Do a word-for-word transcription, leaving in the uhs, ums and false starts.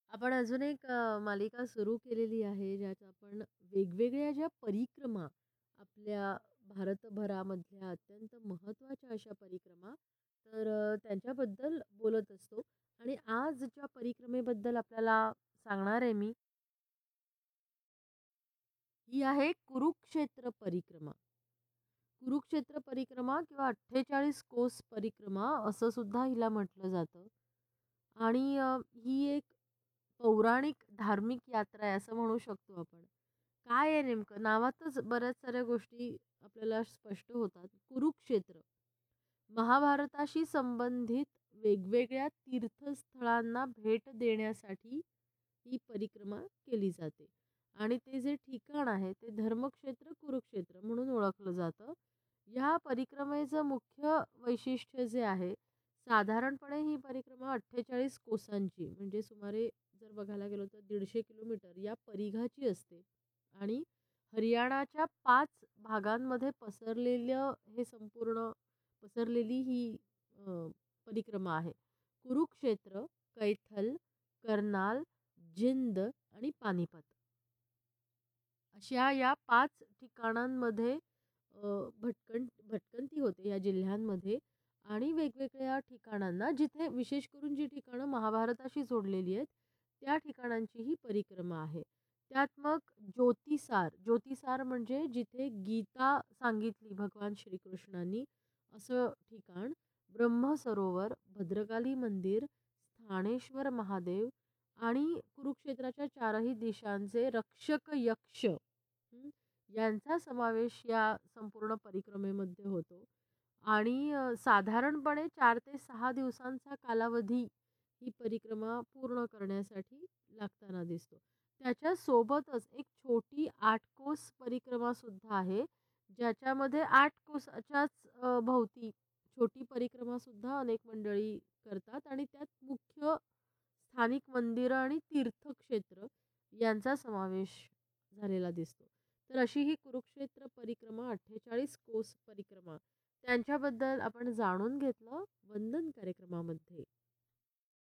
आपण अजून एक अ, मालिका सुरू केलेली आहे, ज्यात आपण वेगवेगळ्या ज्या परिक्रमा आपल्या भारतभरामधल्या अत्यंत महत्त्वाच्या अशा परिक्रमा, तर अ, त्यांच्याबद्दल बोलत असतो. आणि आज ज्या परिक्रमेबद्दल आपल्याला सांगणार आहे मी, ही आहे कुरुक्षेत्र परिक्रमा. कुरुक्षेत्र परिक्रमा किंवा अठ्ठेचाळीस कोस परिक्रमा असं सुद्धा हिला म्हटलं जातं. आणि अ, ही एक पौराणिक धार्मिक यात्रा आहे असं म्हणू शकतो आपण. काय आहे नेमकं? नावातच बऱ्याच साऱ्या गोष्टी आपल्याला स्पष्ट होतात. कुरुक्षेत्र, महाभारताशी संबंधित वेगवेगळ्या तीर्थस्थळांना भेट देण्यासाठी ही परिक्रमा केली जाते. आणि ते जे ठिकाण आहे ते धर्मक्षेत्र कुरुक्षेत्र म्हणून ओळखलं जातं. ह्या परिक्रमेचं मुख्य वैशिष्ट्य जे आहे, साधारणपणे ही परिक्रमा अठ्ठेचाळीस कोसांची म्हणजे सुमारे जर बघायला गेलो तर दीडशे किलोमीटर या परिघाची असते. आणि हरियाणाच्या पाच भागांमध्ये पसरलेलं हे संपूर्ण पसरलेली ही अ, परिक्रमा आहे. कुरुक्षेत्र, कैथल, करनाल, जिंद आणि पानिपत. अशा या पाच ठिकाणांमध्ये अ, भटकन भटकंती होते या जिल्ह्यांमध्ये. आणि वेगवेगळ्या ठिकाणांना जिथे विशेष करून जी ठिकाणं महाभारताशी जोडलेली आहेत, त्या ठिकाणांची ही परिक्रमा आहे. त्यात मग ज्योतिसार, ज्योतिसार म्हणजे जिथे गीता सांगितली भगवान श्रीकृष्णांनी असं ठिकाण, ब्रह्मसरोवर, भद्रकाली मंदिर, स्थानेश्वर महादेव आणि कुरुक्षेत्राच्या चारही दिशांचे रक्षक यक्ष, हं, यांचा समावेश या संपूर्ण परिक्रमेमध्ये होतो. आणि अ, साधारणपणे चार ते सहा दिवसांचा कालावधी ही परिक्रमा पूर्ण करण्यासाठी लागताना दिसतो. त्याच्यासोबतच एक छोटी आठ कोस परिक्रमासुद्धा आहे, ज्याच्यामध्ये आठ कोसाच्याच अ, भोवती छोटी परिक्रमासुद्धा अनेक मंडळी करतात आणि त्यात मुख्य स्थानिक मंदिरं आणि तीर्थक्षेत्र यांचा समावेश झालेला दिसतो. तर अशी ही कुरुक्षेत्र परिक्रमा, अठ्ठेचाळीस कोस परिक्रमा, त्यांच्याबद्दल आपण जाणून घेतलं वंदन कार्यक्रमामध्ये.